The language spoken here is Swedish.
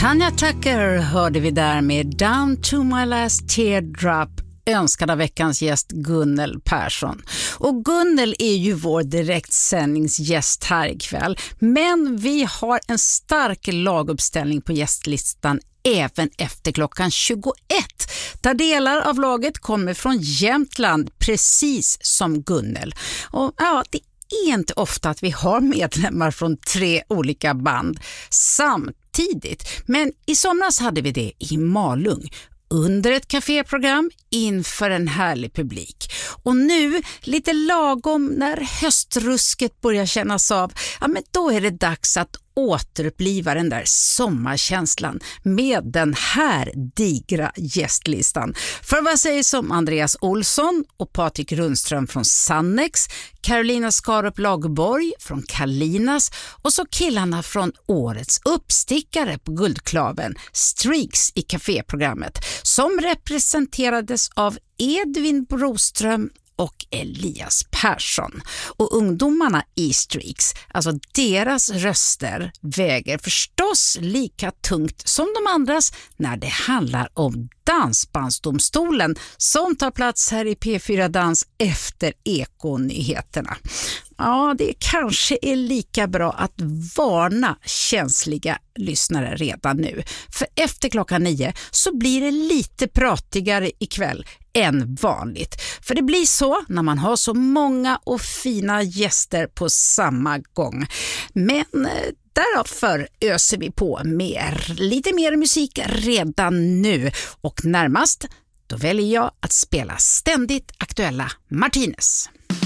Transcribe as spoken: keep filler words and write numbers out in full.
Tanya Tucker hörde vi där med Down to my last teardrop, önskad av veckans gäst Gunnel Persson. Och Gunnel är ju vår direktsändningsgäst här ikväll. Men vi har en stark laguppställning på gästlistan även efter klockan tjugoett. Där delar av laget kommer från Jämtland, precis som Gunnel. Och ja, det är inte ofta att vi har medlemmar från tre olika band samtidigt. Men i somras hade vi det i Malung under ett kaféprogram inför en härlig publik. Och nu, lite lagom när höstrusket börjar kännas av, ja men då är det dags att återuppliva den där sommarkänslan med den här digra gästlistan. För vad sägs om Andreas Olsson och Patrik Rundström från Sannex, Carolina Skarup Lagerborg från Kalinas och så killarna från årets uppstickare på Guldklaven, Streaks i kaféprogrammet, som representerades av Edvin Broström och Elias Persson. Och ungdomarna i Streaks, alltså deras röster väger förstås lika tungt som de andras när det handlar om Dansbandsdomstolen som tar plats här i P fyra Dans efter Ekonyheterna. Ja, det kanske är lika bra att varna känsliga lyssnare redan nu. För efter klockan nio så blir det lite pratigare ikväll än vanligt. För det blir så när man har så många och fina gäster på samma gång. Men därför öser vi på mer, lite mer musik redan nu. Och närmast, då väljer jag att spela ständigt aktuella Martinez.